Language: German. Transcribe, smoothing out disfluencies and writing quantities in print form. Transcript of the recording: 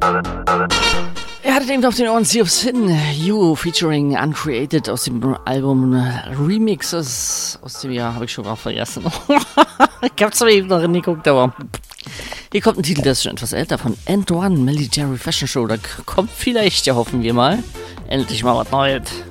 Ihr hattet eben auf den Ohren Sea of Sin, You featuring Uncreated aus dem Album Remixes aus dem Jahr, habe ich schon mal vergessen. Ich hab's zwar eben noch hingeguckt, aber hier kommt ein Titel, der ist schon etwas älter, von End One, Military Fashion Show. Da kommt vielleicht, ja hoffen wir mal, endlich mal was Neues.